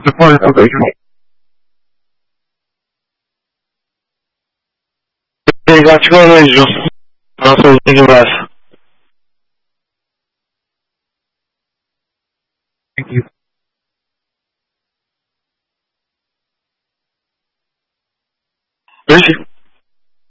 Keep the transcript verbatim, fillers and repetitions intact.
The point of the got you already. Also, thank you, guys. Thank you. Thank you.